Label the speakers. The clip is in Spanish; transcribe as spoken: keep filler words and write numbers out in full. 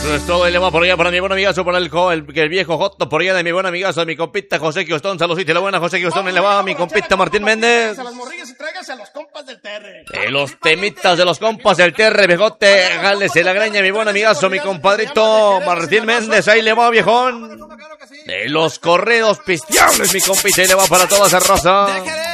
Speaker 1: Eso es todo, y le va por allá para mi buen amigazo, por el, el, el viejo Joto, por allá de mi buen amigazo, mi compita José Quiostón. Saludcita, la buena José Quiostón, y le va a mi compita Martín Méndez.
Speaker 2: A las morrillas y tráigase a los compas del Terre.
Speaker 1: De los temitas de los compas del Terre, viejote, jálese la greña, mi buen amigazo, mi compadrito Martín Méndez, ahí le va, viejón. De los corridos pisteables, mi compita, y le va para toda esa raza.